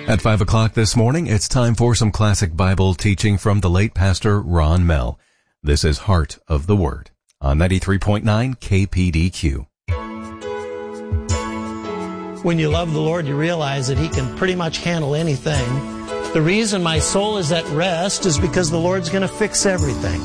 At 5 o'clock this morning, it's time for some classic Bible teaching from the late Pastor Ron Mell. This is Heart of the Word on 93.9 KPDQ. When you love the Lord, you realize that He can pretty much handle anything. The reason my soul is at rest is because the Lord's going to fix everything.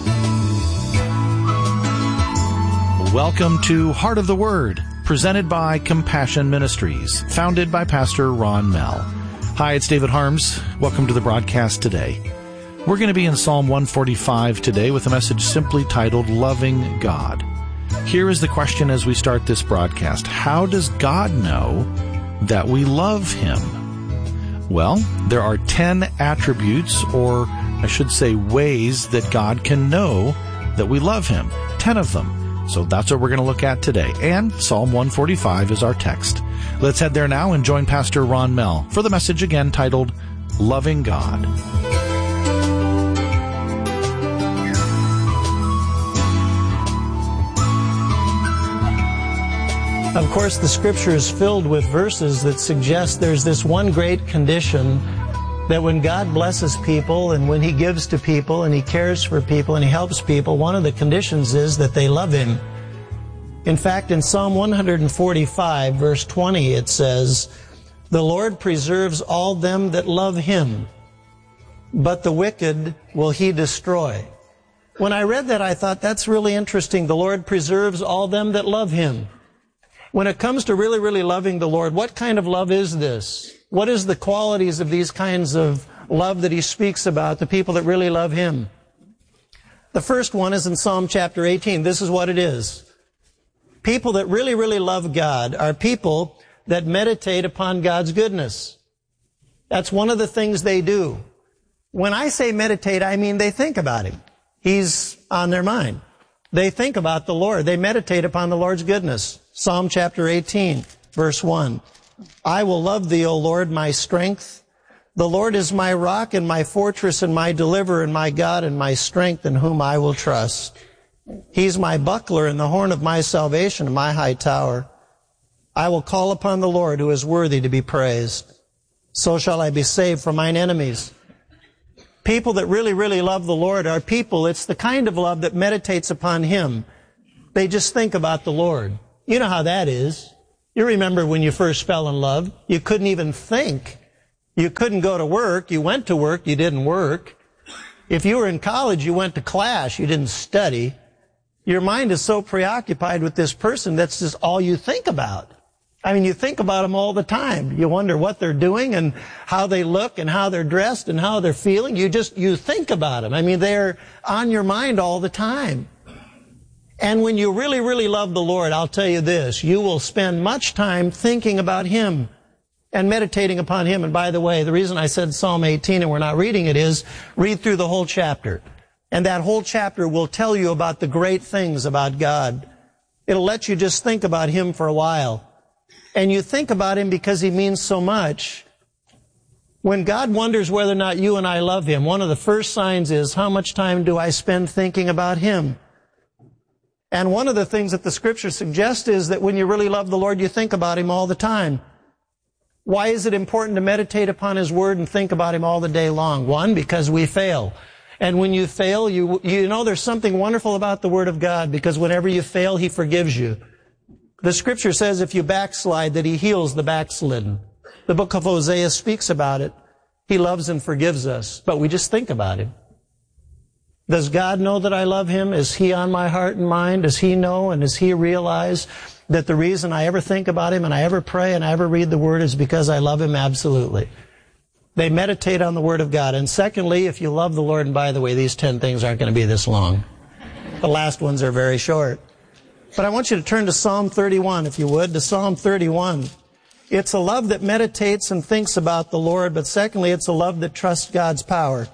Welcome to Heart of the Word, presented by Compassion Ministries, founded by Pastor Ron Mell. Hi, it's David Harms. Welcome to the broadcast today. We're going to be in Psalm 145 today with a message simply titled, Loving God. Here is the question as we start this broadcast. How does God know that we love Him? Well, there are 10 attributes, or I should say ways, that God can know that we love Him. 10 of them. So that's what we're going to look at today. And Psalm 145 is our text. Let's head there now and join Pastor Ron Mell for the message again titled, Loving God. Of course, the Scripture is filled with verses that suggest there's this one great condition that when God blesses people and when He gives to people and He cares for people and He helps people, one of the conditions is that they love Him. In fact, in Psalm 145, verse 20, it says, "The Lord preserves all them that love Him, but the wicked will He destroy." When I read that, I thought, that's really interesting. The Lord preserves all them that love Him. When it comes to really, really loving the Lord, what kind of love is this? What is the qualities of these kinds of love that He speaks about, the people that really love Him? The first one is in Psalm chapter 18. This is what it is. People that really, really love God are people that meditate upon God's goodness. That's one of the things they do. When I say meditate, I mean they think about Him. He's on their mind. They think about the Lord. They meditate upon the Lord's goodness. Psalm chapter 18, verse 1. "I will love Thee, O Lord, my strength. The Lord is my rock and my fortress and my deliverer and my God and my strength in whom I will trust. He's my buckler and the horn of my salvation and my high tower. I will call upon the Lord who is worthy to be praised. So shall I be saved from mine enemies." People that really, really love the Lord are people, it's the kind of love that meditates upon Him. They just think about the Lord. You know how that is. You remember when you first fell in love, you couldn't even think. You couldn't go to work. You went to work, you didn't work. If you were in college, you went to class, you didn't study. Your mind is so preoccupied with this person, that's just all you think about. I mean, you think about them all the time. You wonder what they're doing and how they look and how they're dressed and how they're feeling. You think about them. I mean, they're on your mind all the time. And when you really, really love the Lord, I'll tell you this, you will spend much time thinking about Him and meditating upon Him. And by the way, the reason I said Psalm 18 and we're not reading it is, read through the whole chapter. And that whole chapter will tell you about the great things about God. It'll let you just think about Him for a while. And you think about Him because He means so much. When God wonders whether or not you and I love Him, one of the first signs is, how much time do I spend thinking about Him? And one of the things that the Scripture suggests is that when you really love the Lord, you think about Him all the time. Why is it important to meditate upon His Word and think about Him all the day long? One, because we fail. And when you fail, you know there's something wonderful about the Word of God, because whenever you fail, He forgives you. The Scripture says if you backslide, that He heals the backslidden. The book of Hosea speaks about it. He loves and forgives us, but we just think about Him. Does God know that I love Him? Is He on my heart and mind? Does He know and does He realize that the reason I ever think about Him and I ever pray and I ever read the Word is because I love Him? Absolutely. They meditate on the Word of God. And secondly, if you love the Lord, and by the way, these 10 things aren't going to be this long. The last ones are very short. But I want you to turn to Psalm 31, if you would, to Psalm 31. It's a love that meditates and thinks about the Lord, but secondly, it's a love that trusts God's power.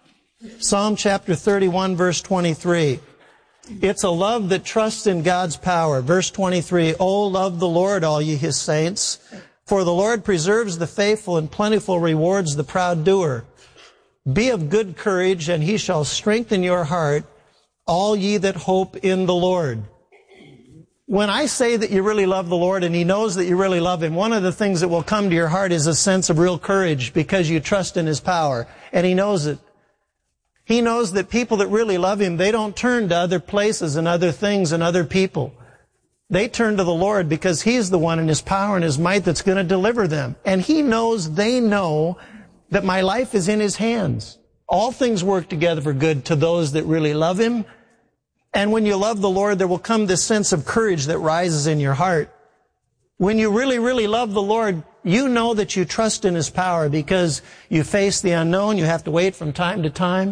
Psalm chapter 31, verse 23. It's a love that trusts in God's power. Verse 23, "O love the Lord, all ye His saints, for the Lord preserves the faithful and plentiful rewards the proud doer. Be of good courage, and He shall strengthen your heart, all ye that hope in the Lord." When I say that you really love the Lord and He knows that you really love Him, one of the things that will come to your heart is a sense of real courage because you trust in His power, and He knows it. He knows that people that really love Him, they don't turn to other places and other things and other people. They turn to the Lord because He's the one in His power and His might that's going to deliver them. And He knows, they know, that my life is in His hands. All things work together for good to those that really love Him. And when you love the Lord, there will come this sense of courage that rises in your heart. When you really, really love the Lord, you know that you trust in His power because you face the unknown. You have to wait from time to time.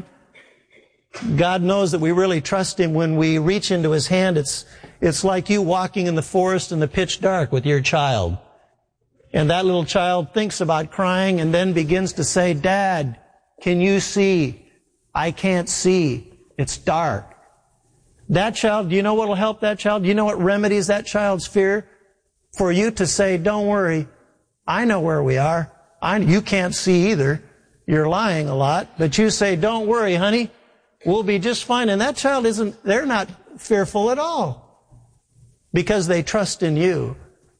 God knows that we really trust Him when we reach into His hand. It's like you walking in the forest in the pitch dark with your child. And that little child thinks about crying and then begins to say, Dad, can you see? I can't see. It's dark. That child, do you know what will help that child? Do you know what remedies that child's fear? For you to say, don't worry, I know where we are. You can't see either. You're lying a lot. But you say, don't worry, honey, we'll be just fine. And that child they're not fearful at all because they trust in you.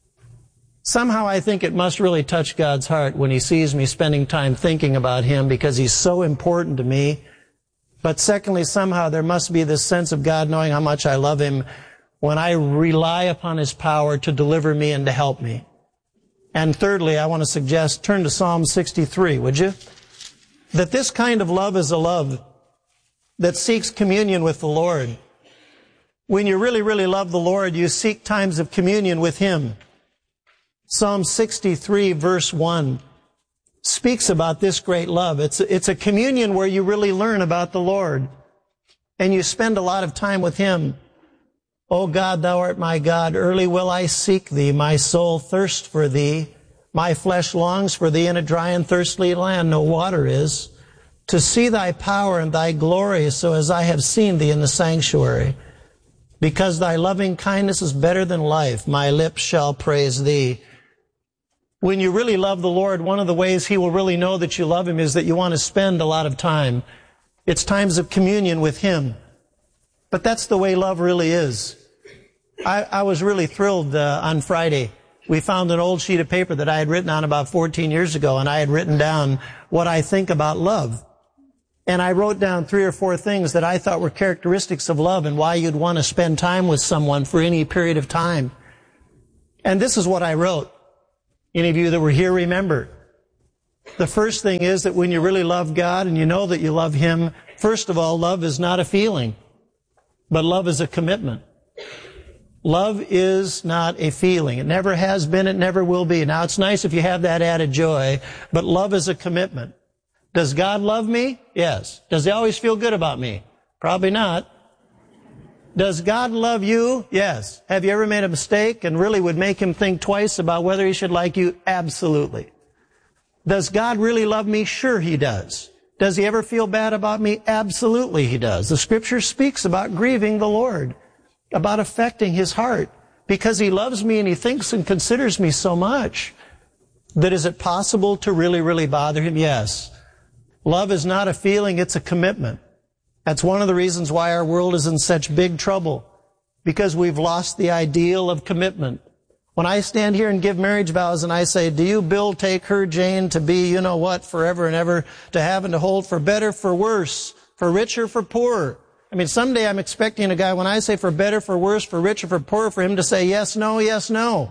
Somehow I think it must really touch God's heart when He sees me spending time thinking about Him because He's so important to me. But secondly, somehow there must be this sense of God knowing how much I love Him when I rely upon His power to deliver me and to help me. And thirdly, I want to suggest, turn to Psalm 63, would you? That this kind of love is a love that seeks communion with the Lord. When you really, really love the Lord, you seek times of communion with Him. Psalm 63, verse 1. Speaks about this great love. It's a communion where you really learn about the Lord and you spend a lot of time with Him. O God, Thou art my God. Early will I seek Thee. My soul thirsts for Thee. My flesh longs for Thee in a dry and thirsty land. No water is. To see Thy power and Thy glory, so as I have seen Thee in the sanctuary. Because Thy loving kindness is better than life, my lips shall praise Thee. When you really love the Lord, one of the ways He will really know that you love Him is that you want to spend a lot of time. It's times of communion with Him. But that's the way love really is. I was really thrilled on Friday. We found an old sheet of paper that I had written on about 14 years ago, and I had written down what I think about love. And I wrote down 3 or 4 things that I thought were characteristics of love and why you'd want to spend time with someone for any period of time. And this is what I wrote. Any of you that were here remember. The first thing is that when you really love God and you know that you love Him, first of all, love is not a feeling, but love is a commitment. Love is not a feeling. It never has been, it never will be. Now, it's nice if you have that added joy, but love is a commitment. Does God love me? Yes. Does He always feel good about me? Probably not. Does God love you? Yes. Have you ever made a mistake and really would make Him think twice about whether He should like you? Absolutely. Does God really love me? Sure He does. Does He ever feel bad about me? Absolutely He does. The Scripture speaks about grieving the Lord, about affecting His heart, because He loves me and He thinks and considers me so much. That is it possible to really, really bother Him? Yes. Love is not a feeling, it's a commitment. That's one of the reasons why our world is in such big trouble, because we've lost the ideal of commitment. When I stand here and give marriage vows and I say, do you, Bill, take her, Jane, to be, you know what, forever and ever, to have and to hold, for better, for worse, for richer, for poorer? I mean, someday I'm expecting a guy, when I say for better, for worse, for richer, for poorer, for him to say yes, no, yes, no.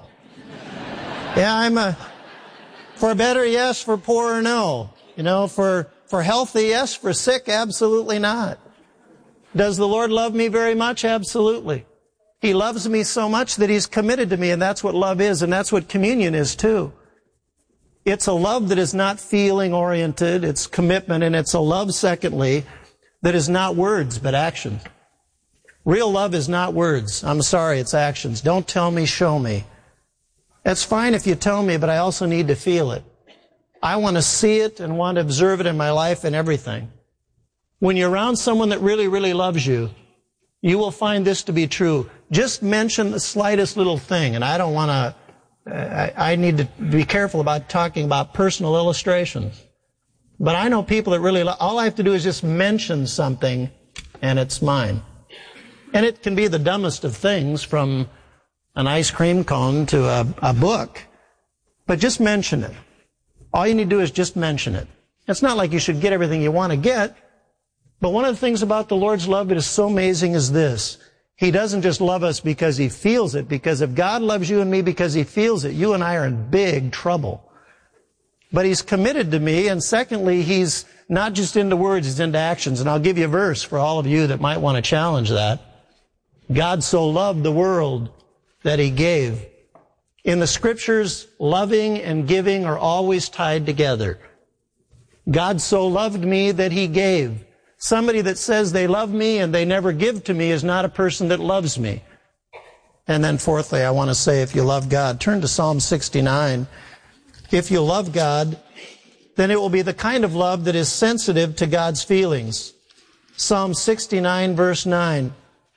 Yeah, for better, yes, for poorer, no. You know, for healthy, yes, for sick, absolutely not. Does the Lord love me very much? Absolutely. He loves me so much that He's committed to me, and that's what love is, and that's what communion is too. It's a love that is not feeling-oriented, it's commitment, and it's a love, secondly, that is not words, but actions. Real love is not words. I'm sorry, it's actions. Don't tell me, show me. That's fine if you tell me, but I also need to feel it. I want to see it and want to observe it in my life and everything. When you're around someone that really, really loves you, you will find this to be true. Just mention the slightest little thing, and I don't want to, I need to be careful about talking about personal illustrations. But I know people that really, all I have to do is just mention something, and it's mine. And it can be the dumbest of things, from an ice cream cone to a book, but just mention it. All you need to do is just mention it. It's not like you should get everything you want to get, but one of the things about the Lord's love that is so amazing is this. He doesn't just love us because He feels it, because if God loves you and me because He feels it, you and I are in big trouble. But He's committed to me, and secondly, He's not just into words, He's into actions. And I'll give you a verse for all of you that might want to challenge that. God so loved the world that He gave. In the Scriptures, loving and giving are always tied together. God so loved me that He gave. Somebody that says they love me and they never give to me is not a person that loves me. And then fourthly, I want to say, if you love God, turn to Psalm 69. If you love God, then it will be the kind of love that is sensitive to God's feelings. Psalm 69, verse 9.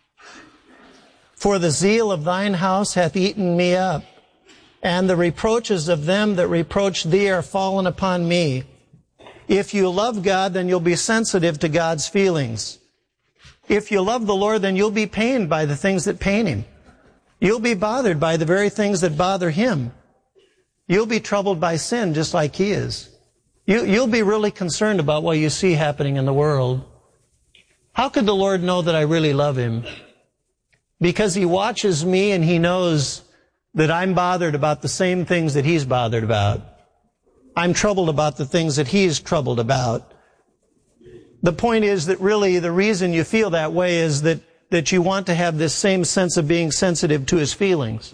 For the zeal of thine house hath eaten me up, and the reproaches of them that reproach thee are fallen upon me. If you love God, then you'll be sensitive to God's feelings. If you love the Lord, then you'll be pained by the things that pain Him. You'll be bothered by the very things that bother Him. You'll be troubled by sin just like He is. You'll be really concerned about what you see happening in the world. How could the Lord know that I really love Him? Because He watches me and He knows that I'm bothered about the same things that He's bothered about. I'm troubled about the things that He's troubled about. The point is that really the reason you feel that way is that you want to have this same sense of being sensitive to His feelings.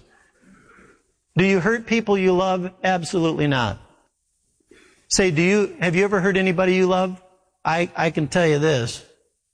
Do you hurt people you love? Absolutely not. Say, have you ever hurt anybody you love? I can tell you this.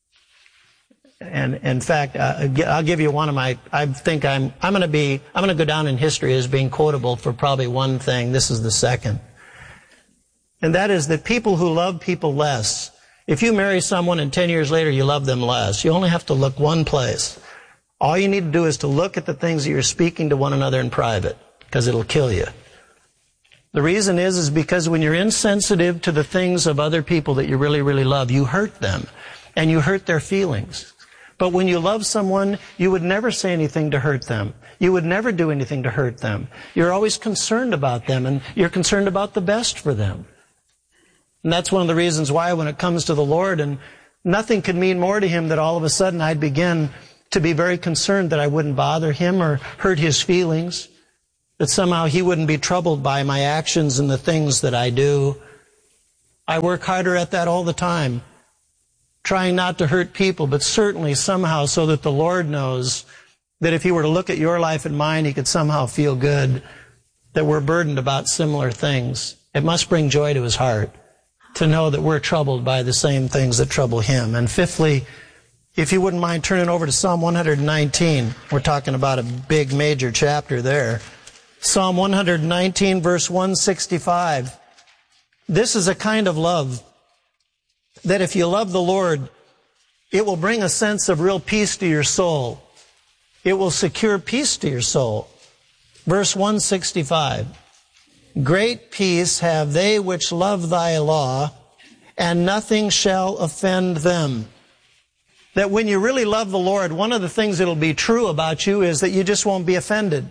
And in fact, I'll give you one of my, I'm going to go down in history as being quotable for probably one thing. This is the second. And that is that people who love people less, if you marry someone and 10 years later you love them less, you only have to look one place. All you need to do is to look at the things that you're speaking to one another in private, because it'll kill you. The reason is because when you're insensitive to the things of other people that you really, really love, you hurt them, and you hurt their feelings. But when you love someone, you would never say anything to hurt them. You would never do anything to hurt them. You're always concerned about them, and you're concerned about the best for them. And that's one of the reasons why when it comes to the Lord, and nothing could mean more to Him that all of a sudden I'd begin to be very concerned that I wouldn't bother Him or hurt His feelings, that somehow He wouldn't be troubled by my actions and the things that I do. I work harder at that all the time, trying not to hurt people, but certainly somehow so that the Lord knows that if He were to look at your life and mine, He could somehow feel good that we're burdened about similar things. It must bring joy to His heart to know that we're troubled by the same things that trouble Him. And fifthly, if you wouldn't mind turning over to Psalm 119. We're talking about a big major chapter there. Psalm 119, verse 165. This is a kind of love that if you love the Lord, it will bring a sense of real peace to your soul. It will secure peace to your soul. Verse 165. Great peace have they which love thy law, and nothing shall offend them. That when you really love the Lord, one of the things that'll be true about you is that you just won't be offended.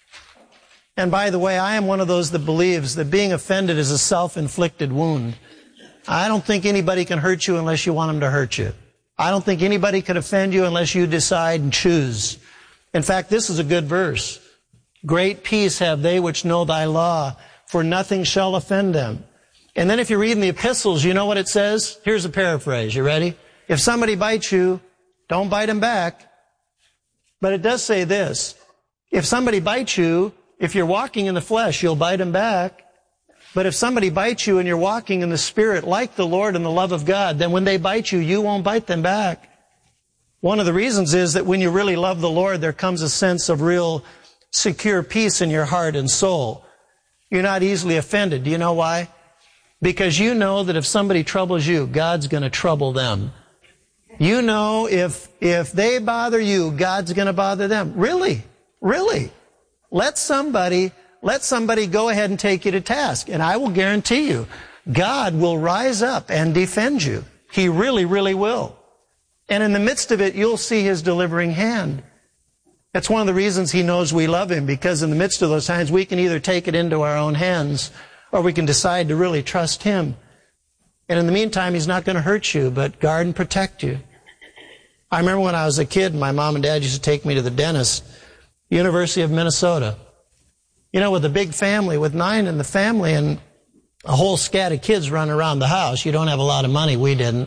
And by the way, I am one of those that believes that being offended is a self-inflicted wound. I don't think anybody can hurt you unless you want them to hurt you. I don't think anybody can offend you unless you decide and choose. In fact, this is a good verse. Great peace have they which know thy law, for nothing shall offend them. And then if you read in the epistles, you know what it says? Here's a paraphrase. You ready? If somebody bites you, don't bite him back. But it does say this. If somebody bites you, if you're walking in the flesh, you'll bite him back. But if somebody bites you and you're walking in the Spirit like the Lord and the love of God, then when they bite you, you won't bite them back. One of the reasons is that when you really love the Lord, there comes a sense of real secure peace in your heart and soul. You're not easily offended. Do you know why? Because you know that if somebody troubles you, God's going to trouble them. You know if they bother you, God's going to bother them. Really? Really? Let somebody go ahead and take you to task. And I will guarantee you, God will rise up and defend you. He really, really will. And in the midst of it, you'll see His delivering hand. That's one of the reasons He knows we love Him, because in the midst of those times we can either take it into our own hands or we can decide to really trust Him. And in the meantime, He's not going to hurt you, but guard and protect you. I remember when I was a kid, my mom and dad used to take me to the dentist, University of Minnesota. You know, with a big family, with 9 in the family and a whole scat of kids running around the house. You don't have a lot of money. We didn't.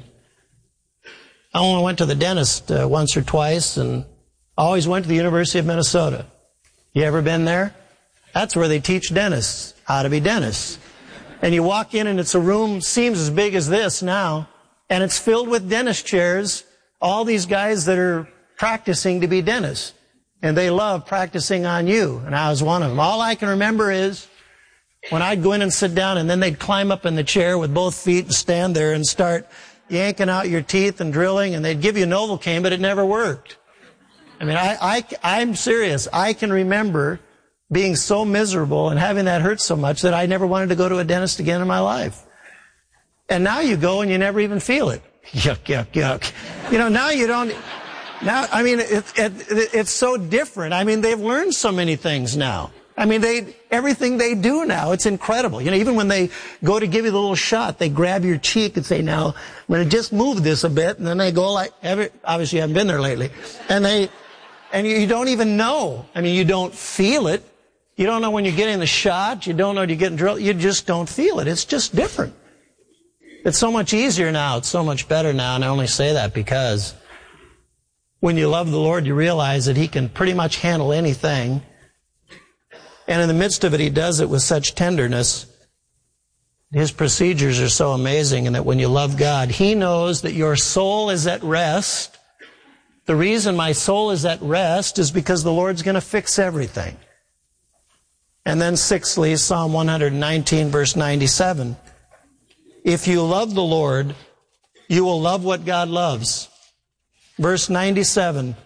I only went to the dentist once or twice, and I always went to the University of Minnesota. You ever been there? That's where they teach dentists how to be dentists. And you walk in and it's a room, seems as big as this now, and it's filled with dentist chairs, all these guys that are practicing to be dentists. And they love practicing on you, and I was one of them. All I can remember is when I'd go in and sit down, and then they'd climb up in the chair with both feet and stand there and start yanking out your teeth and drilling, and they'd give you Novocaine, but it never worked. I mean, I'm serious. I can remember being so miserable and having that hurt so much that I never wanted to go to a dentist again in my life. And now you go and you never even feel it. Yuck, yuck, yuck. You know, now you don't... Now, I mean, it's so different. I mean, they've learned so many things now. I mean, everything they do now, it's incredible. You know, even when they go to give you the little shot, they grab your cheek and say, now, I'm going to just move this a bit, and then they go like, obviously you haven't been there lately, and you don't even know. I mean, you don't feel it. You don't know when you're getting the shot. You don't know when you're getting drilled. You just don't feel it. It's just different. It's so much easier now. It's so much better now, and I only say that because when you love the Lord, you realize that He can pretty much handle anything. And in the midst of it, He does it with such tenderness. His procedures are so amazing, and that when you love God, He knows that your soul is at rest. The reason my soul is at rest is because the Lord's going to fix everything. And then sixthly, Psalm 119, verse 97. If you love the Lord, you will love what God loves. Verse 97.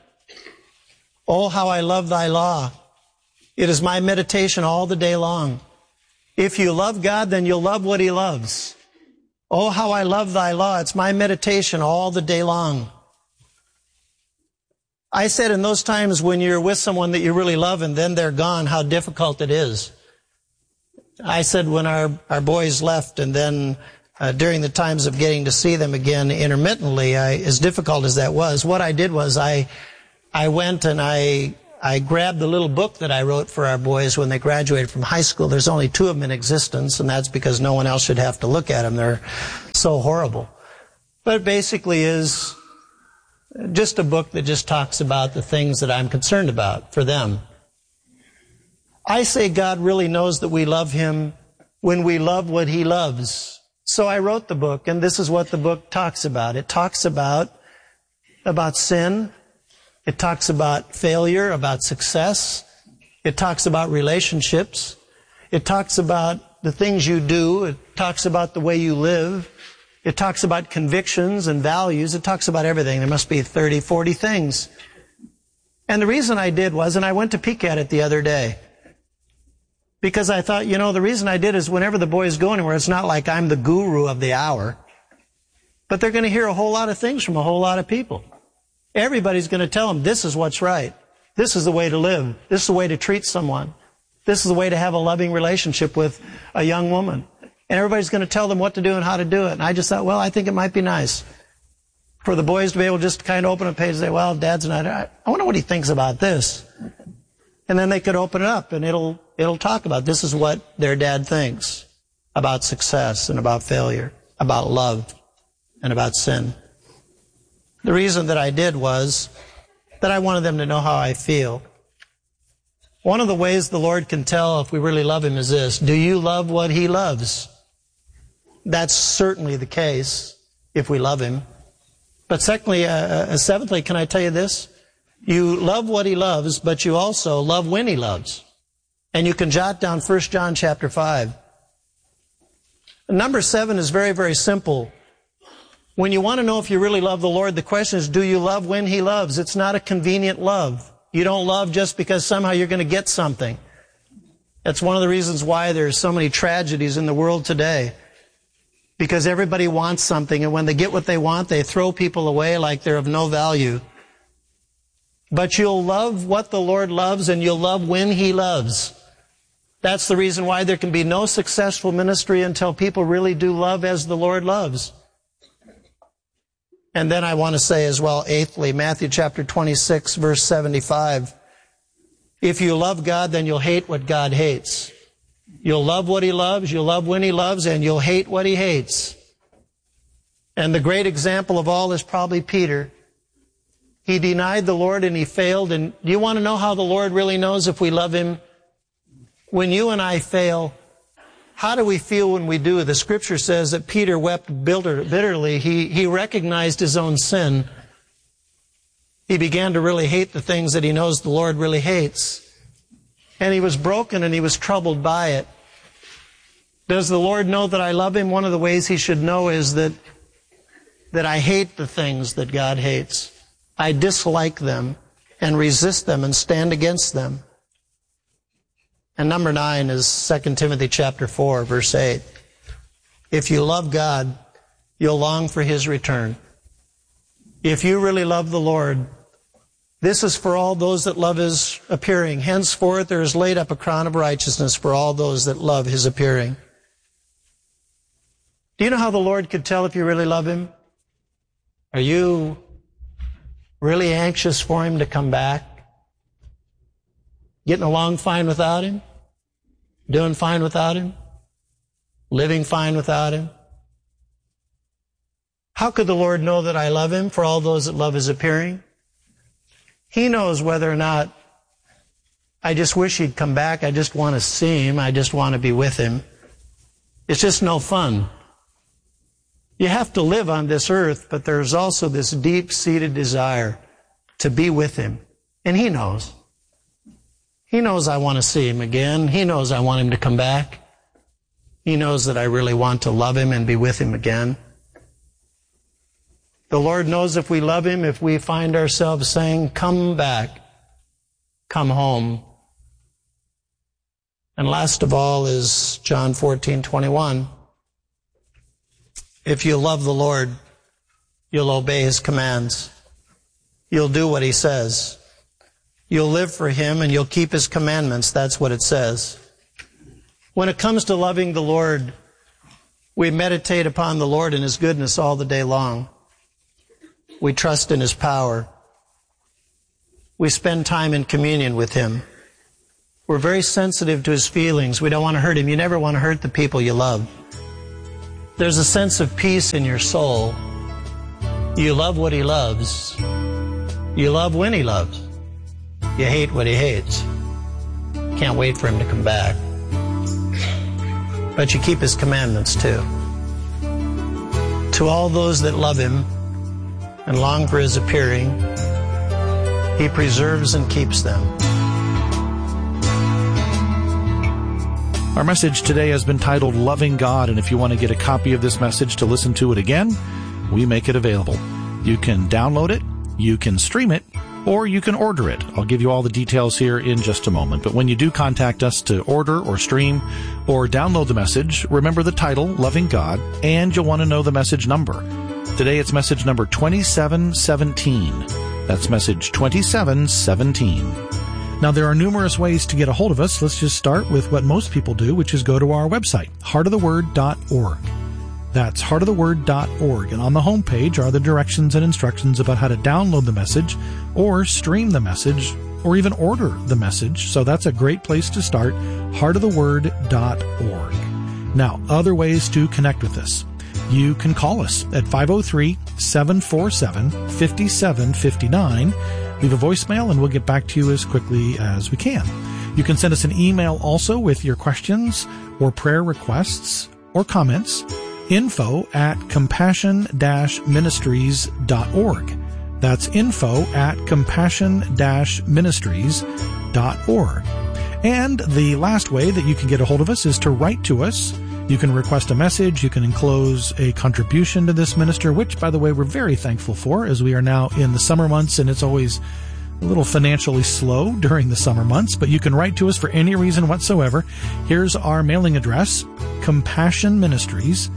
Oh, how I love thy law. It is my meditation all the day long. If you love God, then you'll love what He loves. Oh, how I love thy law. It's my meditation all the day long. I said in those times when you're with someone that you really love and then they're gone, how difficult it is. I said when our boys left, and then during the times of getting to see them again intermittently, as difficult as that was, what I did was I went and I grabbed the little book that I wrote for our boys when they graduated from high school. There's only 2 of them in existence, and that's because no one else should have to look at them. They're so horrible. But it basically is just a book that just talks about the things that I'm concerned about for them. I say God really knows that we love Him when we love what He loves. So I wrote the book, and this is what the book talks about. It talks about sin. It talks about failure, about success. It talks about relationships. It talks about the things you do. It talks about the way you live. It talks about convictions and values. It talks about everything. There must be 30, 40 things. And the reason I did was, and I went to peek at it the other day, because I thought, the reason I did is whenever the boys go anywhere, it's not like I'm the guru of the hour, but they're going to hear a whole lot of things from a whole lot of people. Everybody's going to tell them, this is what's right. This is the way to live. This is the way to treat someone. This is the way to have a loving relationship with a young woman. And everybody's going to tell them what to do and how to do it. And I just thought, I think it might be nice for the boys to be able just to kind of open a page and say, Dad's not, I wonder what he thinks about this. And then they could open it up and it'll talk about this is what their dad thinks about success and about failure, about love and about sin. The reason that I did was that I wanted them to know how I feel. One of the ways the Lord can tell if we really love Him is this: do you love what He loves? That's certainly the case if we love Him. But secondly, seventhly, can I tell you this? You love what He loves, but you also love when He loves. And you can jot down 1 John chapter 5. Number 7 is very, very simple. When you want to know if you really love the Lord, the question is, do you love when He loves? It's not a convenient love. You don't love just because somehow you're going to get something. That's one of the reasons why there's so many tragedies in the world today. Because everybody wants something, and when they get what they want, they throw people away like they're of no value. But you'll love what the Lord loves, and you'll love when He loves. That's the reason why there can be no successful ministry until people really do love as the Lord loves. And then I want to say as well, eighthly, Matthew chapter 26, verse 75. If you love God, then you'll hate what God hates. You'll love what He loves, you'll love when He loves, and you'll hate what He hates. And the great example of all is probably Peter. He denied the Lord and he failed. And do you want to know how the Lord really knows if we love Him? When you and I fail, how do we feel when we do? The Scripture says that Peter wept bitterly. He recognized his own sin. He began to really hate the things that he knows the Lord really hates. And he was broken and he was troubled by it. Does the Lord know that I love Him? One of the ways He should know is that I hate the things that God hates. I dislike them and resist them and stand against them. And number 9 is 2 Timothy chapter 4, verse 8. If you love God, you'll long for His return. If you really love the Lord, this is for all those that love His appearing. Henceforth there is laid up a crown of righteousness for all those that love His appearing. Do you know how the Lord could tell if you really love Him? Are you really anxious for Him to come back? Getting along fine without Him? Doing fine without Him? Living fine without Him? How could the Lord know that I love Him? For all those that love His appearing? He knows whether or not I just wish He'd come back. I just want to see Him. I just want to be with Him. It's just no fun. You have to live on this earth, but there's also this deep-seated desire to be with Him. And He knows. He knows I want to see Him again. He knows I want Him to come back. He knows that I really want to love Him and be with Him again. The Lord knows if we love Him, if we find ourselves saying, come back, come home. And last of all is John 14:21. If you love the Lord, you'll obey His commands. You'll do what He says. You'll live for Him and you'll keep His commandments. That's what it says. When it comes to loving the Lord, we meditate upon the Lord and His goodness all the day long. We trust in His power. We spend time in communion with Him. We're very sensitive to His feelings. We don't want to hurt Him. You never want to hurt the people you love. There's a sense of peace in your soul. You love what He loves. You love when He loves. You hate what He hates. Can't wait for Him to come back. But you keep His commandments too. To all those that love Him and long for His appearing, He preserves and keeps them. Our message today has been titled Loving God, and if you want to get a copy of this message to listen to it again, we make it available. You can download it, you can stream it, or you can order it. I'll give you all the details here in just a moment. But when you do contact us to order or stream or download the message, remember the title, Loving God, and you'll want to know the message number. Today it's message number 2717. That's message 2717. Now, there are numerous ways to get a hold of us. Let's just start with what most people do, which is go to our website, heartoftheword.org. That's heartoftheword.org. And on the homepage are the directions and instructions about how to download the message or stream the message or even order the message. So that's a great place to start, heartoftheword.org. Now, other ways to connect with us. You can call us at 503-747-5759. Leave a voicemail and we'll get back to you as quickly as we can. You can send us an email also with your questions or prayer requests or comments, info@compassion-ministries.org. That's info@compassion-ministries.org. And the last way that you can get a hold of us is to write to us. You can request a message. You can enclose a contribution to this minister, which, by the way, we're very thankful for, as we are now in the summer months, and it's always a little financially slow during the summer months. But you can write to us for any reason whatsoever. Here's our mailing address, Compassion Ministries,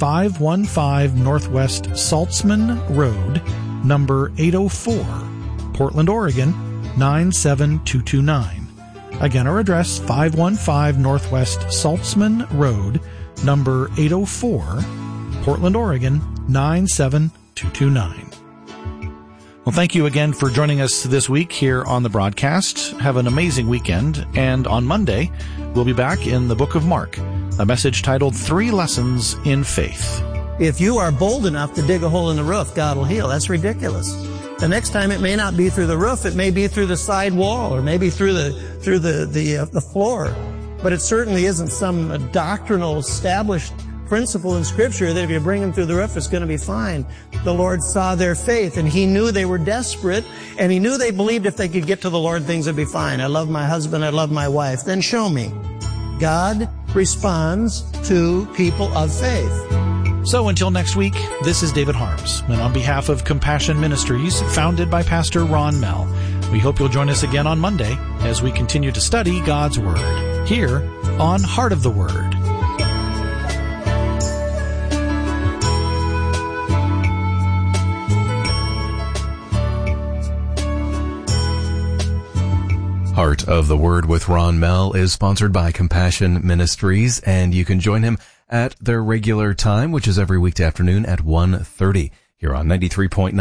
515 Northwest Saltzman Road, number 804, Portland, Oregon, 97229. Again, our address, 515 Northwest Saltzman Road, number 804, Portland, Oregon, 97229. Well, thank you again for joining us this week here on the broadcast. Have an amazing weekend, and on Monday, we'll be back in the book of Mark, a message titled 3 Lessons in Faith. If you are bold enough to dig a hole in the roof, God will heal. That's ridiculous. The next time it may not be through the roof, it may be through the side wall, or maybe through the floor. But it certainly isn't some doctrinal established principle in Scripture that if you bring them through the roof, it's going to be fine. The Lord saw their faith, and He knew they were desperate, and He knew they believed if they could get to the Lord, things would be fine. I love my husband, I love my wife. Then show me. God responds to people of faith. So until next week, this is David Harms, and on behalf of Compassion Ministries, founded by Pastor Ron Mell, we hope you'll join us again on Monday as we continue to study God's Word, here on Heart of the Word. Heart of the Word with Ron Mell is sponsored by Compassion Ministries, and you can join him at their regular time, which is every weekday afternoon at 1:30 here on 93.9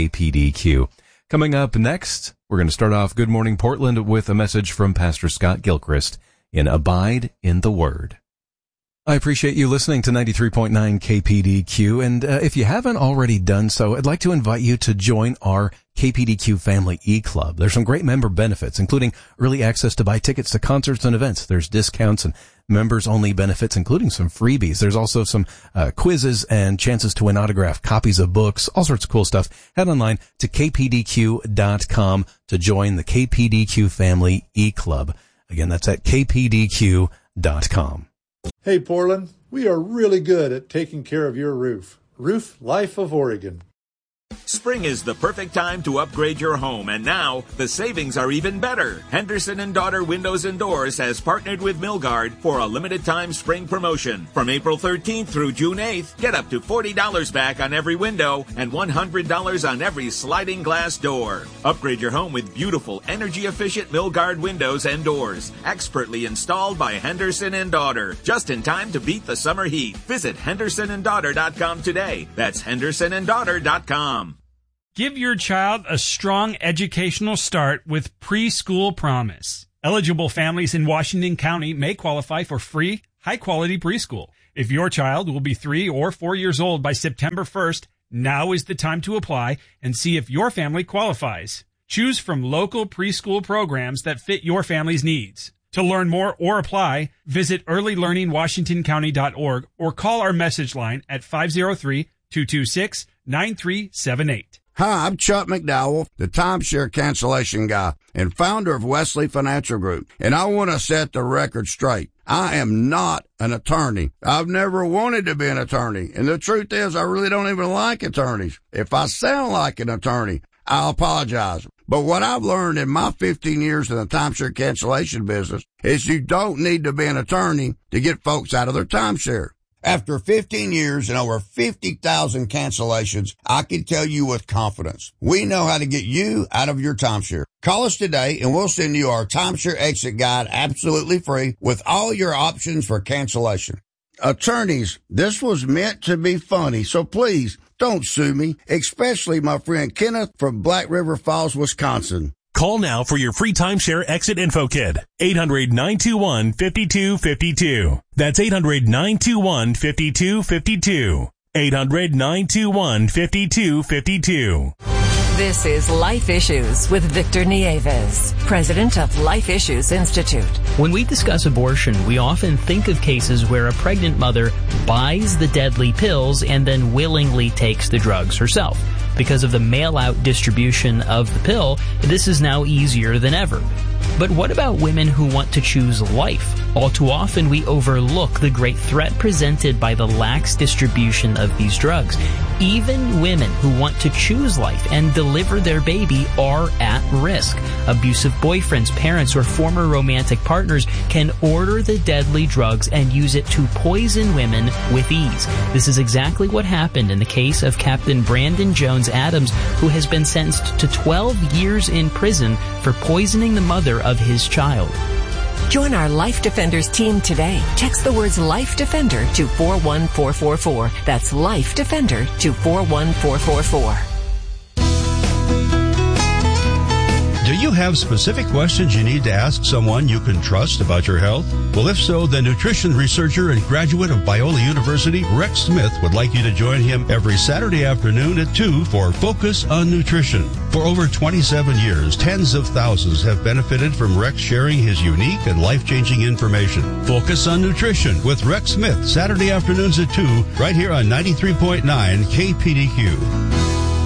KPDQ. Coming up next, we're going to start off Good Morning Portland with a message from Pastor Scott Gilchrist in Abide in the Word. I appreciate you listening to 93.9 KPDQ, and if you haven't already done so, I'd like to invite you to join our KPDQ Family E-Club. There's some great member benefits, including early access to buy tickets to concerts and events. There's discounts and members-only benefits, including some freebies. There's also some quizzes and chances to win autographed copies of books, all sorts of cool stuff. Head online to kpdq.com to join the KPDQ Family E-Club. Again, that's at kpdq.com. Hey, Portland, we are really good at taking care of your roof. Roof Life of Oregon. Spring is the perfect time to upgrade your home, and now the savings are even better. Henderson & Daughter Windows and Doors has partnered with Milgard for a limited-time spring promotion. From April 13th through June 8th, get up to $40 back on every window and $100 on every sliding glass door. Upgrade your home with beautiful, energy-efficient Milgard windows and doors, expertly installed by Henderson & Daughter, just in time to beat the summer heat. Visit hendersonanddaughter.com today. That's hendersonanddaughter.com. Give your child a strong educational start with Preschool Promise. Eligible families in Washington County may qualify for free, high-quality preschool. If your child will be 3 or 4 years old by September 1st, now is the time to apply and see if your family qualifies. Choose from local preschool programs that fit your family's needs. To learn more or apply, visit earlylearningwashingtoncounty.org or call our message line at 503-226-9378. Hi, I'm Chuck McDowell, the timeshare cancellation guy and founder of Wesley Financial Group, and I want to set the record straight. I am not an attorney. I've never wanted to be an attorney, and the truth is I really don't even like attorneys. If I sound like an attorney, I'll apologize. But what I've learned in my 15 years in the timeshare cancellation business is you don't need to be an attorney to get folks out of their timeshare. After 15 years and over 50,000 cancellations, I can tell you with confidence, we know how to get you out of your timeshare. Call us today and we'll send you our timeshare exit guide absolutely free with all your options for cancellation. Attorneys, this was meant to be funny, so please don't sue me, especially my friend Kenneth from Black River Falls, Wisconsin. Call now for your free timeshare exit info kit. 800-921-5252. That's 800-921-5252. 800-921-5252. This is Life Issues with Victor Nieves, president of Life Issues Institute. When we discuss abortion, we often think of cases where a pregnant mother buys the deadly pills and then willingly takes the drugs herself. Because of the mail-out distribution of the pill, this is now easier than ever. But what about women who want to choose life? All too often we overlook the great threat presented by the lax distribution of these drugs. Even women who want to choose life and deliver their baby are at risk. Abusive boyfriends, parents, or former romantic partners can order the deadly drugs and use it to poison women with ease. This is exactly what happened in the case of Captain Brandon Jones Adams, who has been sentenced to 12 years in prison for poisoning the mother of his child. Join our Life Defenders team today. Text the words Life Defender to 41444. That's Life Defender to 41444. Do you have specific questions you need to ask someone you can trust about your health? Well, if so, the nutrition researcher and graduate of Biola University, Rex Smith, would like you to join him every Saturday afternoon at 2 for Focus on Nutrition. For over 27 years, tens of thousands have benefited from Rex sharing his unique and life-changing information. Focus on Nutrition with Rex Smith, Saturday afternoons at 2, right here on 93.9 KPDQ.